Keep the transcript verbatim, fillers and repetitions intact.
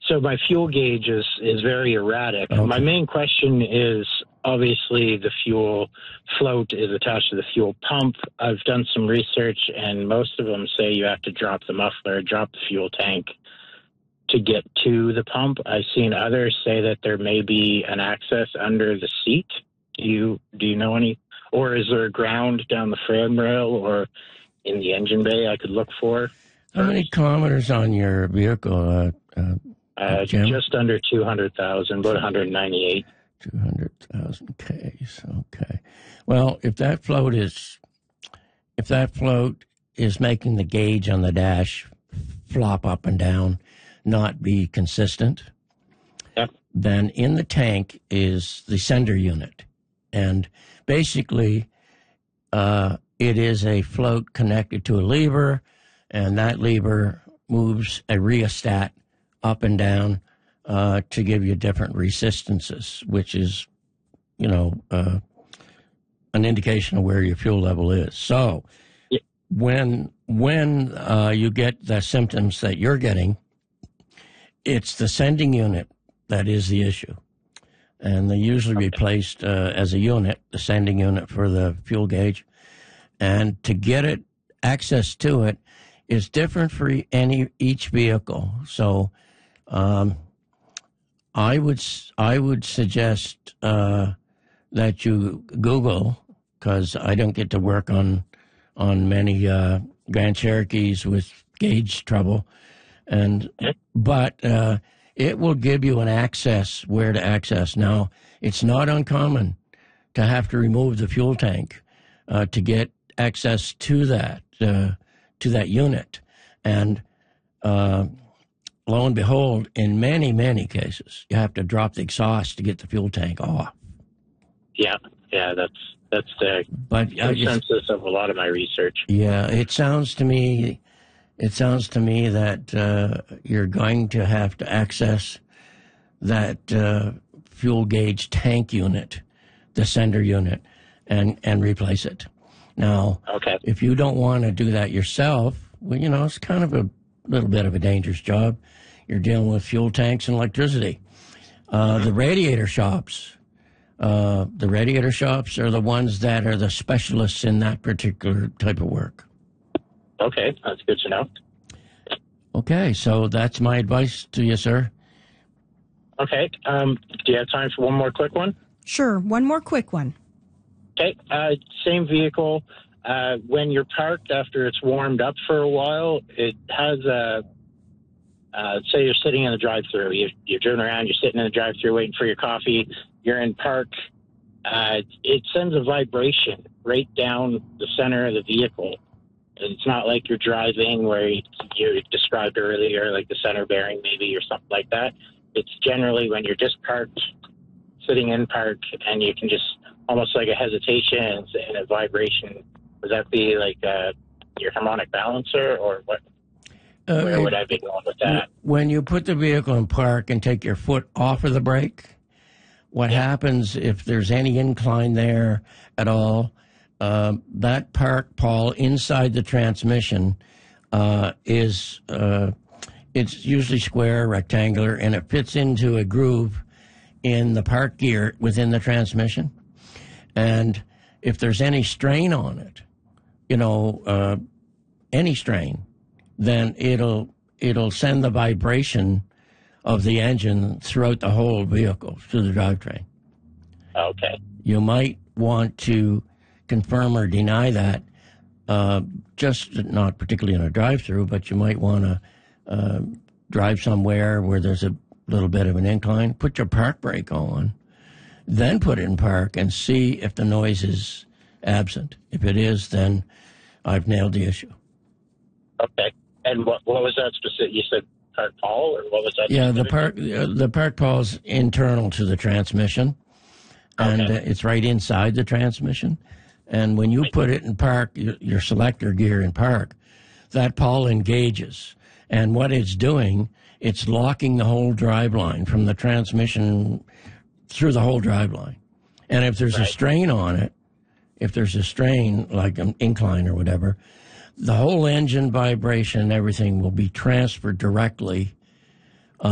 So my fuel gauge is, is very erratic. Okay. My main question is, obviously, the fuel float is attached to the fuel pump. I've done some research, and most of them say you have to drop the muffler, drop the fuel tank to get to the pump. I've seen others say that there may be an access under the seat. Do you, do you know any? Or is there a ground down the frame rail or in the engine bay I could look for? How many kilometers on your vehicle, uh, uh, Uh, Jim? just under two hundred thousand, about one hundred ninety-eight. two hundred thousand Ks. Okay. Well, if that float is, if that float is making the gauge on the dash flop up and down, not be consistent, Yep. then in the tank is the sender unit. And basically, uh, it is a float connected to a lever, and that lever moves a rheostat up and down uh, to give you different resistances, which is, you know, uh, an indication of where your fuel level is. So Yeah. when when uh, you get the symptoms that you're getting, it's the sending unit that is the issue. And they usually Okay. replaced uh, as a unit, the sending unit for the fuel gauge. And to get it, access to it, is different for e- any each vehicle. So um, I would s- I would suggest uh, that you Google, because I don't get to work on on many uh, Grand Cherokees with gauge trouble, and but uh, it will give you an access where to access. Now, it's not uncommon to have to remove the fuel tank uh, to get access to that uh, to that unit, and uh, lo and behold, in many many cases, you have to drop the exhaust to get the fuel tank off. Yeah, yeah, that's that's the But I just, consensus of a lot of my research. yeah, it sounds to me, it sounds to me that uh, you're going to have to access that uh, fuel gauge tank unit, the sender unit, and and replace it. Now, Okay. if you don't want to do that yourself, well, you know, it's kind of a little bit of a dangerous job. You're dealing with fuel tanks and electricity. Uh, the radiator shops, uh, the radiator shops are the ones that are the specialists in that particular type of work. Okay, that's good to know. Okay, so that's my advice to you, sir. Okay, um, do you have time for one more quick one? Sure. One more quick one. Okay, uh, same vehicle. Uh, when you're parked after it's warmed up for a while, it has a, uh, say you're sitting in the drive-thru, you, you're driven around, you're sitting in the drive-thru waiting for your coffee, you're in park, uh, it sends a vibration right down the center of the vehicle. It's not like you're driving where you, you described earlier, like the center bearing maybe or something like that. It's generally when you're just parked, sitting in park, and you can just almost like a hesitation and, and a vibration. Would that be like uh, your harmonic balancer, or what? Uh, Where would I be going with that? When you put the vehicle in park and take your foot off of the brake, what Yeah. happens if there's any incline there at all, uh, that park pawl inside the transmission uh, is, uh, it's usually square, rectangular, and it fits into a groove in the park gear within the transmission. And if there's any strain on it, you know, uh, any strain, then it'll it'll send the vibration of the engine throughout the whole vehicle through the drivetrain. Okay. You might want to confirm or deny that, uh, just not particularly in a drive-through, but you might want to uh, drive somewhere where there's a little bit of an incline, put your park brake on, then put it in park and see if the noise is absent. If it is, then I've nailed the issue. Okay. And what what was that specific? You said park pawl, or what was that? Yeah, the specific? park uh, the park paw's internal to the transmission, and Okay. uh, it's right inside the transmission. And when you put it in park, your, your selector gear in park, that pawl engages. And what it's doing, it's locking the whole drive line from the transmission through the whole drive line. And if there's a Right. strain on it, if there's a strain, like an incline or whatever, the whole engine vibration and everything will be transferred directly